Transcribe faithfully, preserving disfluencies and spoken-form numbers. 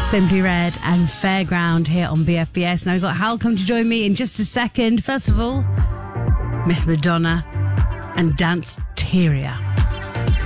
Simply Red and Fairground here on B F B S. Now we've got Hal come to join me in just a second. First of all, Miss Madonna and Dance Teria.